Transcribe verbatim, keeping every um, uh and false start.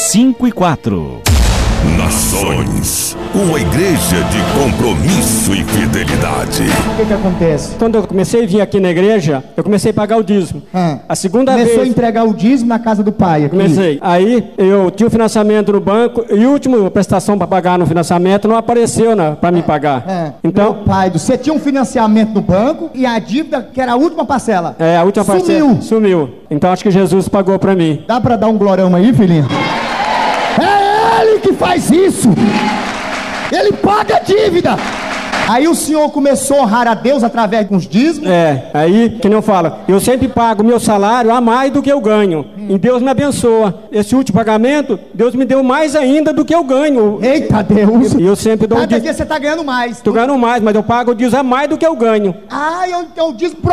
cinco e quatro. Nações, uma igreja de compromisso e fidelidade. O que que acontece? Quando eu comecei a vir aqui na igreja, eu comecei a pagar o dízimo. Ah, A segunda Começou vez... a entregar o dízimo na casa do pai aqui. Comecei. Aí eu tinha o financiamento no banco e a última prestação para pagar no financiamento não apareceu para me pagar. É. Então, Meu pai, você tinha um financiamento no banco e a dívida, que era a última parcela. é, a última Sumiu. parcela sumiu. Então acho que Jesus pagou para mim. Dá pra dar um glorão aí, filhinho? É ele que faz isso. Ele paga a dívida. Aí o senhor começou a honrar a Deus através dos dízimos. É, aí, que nem eu falo, eu sempre pago meu salário a mais do que eu ganho. E Deus me abençoa. Esse último pagamento, Deus me deu mais ainda do que eu ganho. Eita Deus. E eu sempre dou o Cada dízimo. dia você tá ganhando mais. Tô ganhando mais, mas eu pago o dízimo a mais do que eu ganho. Ah, eu, eu dízimo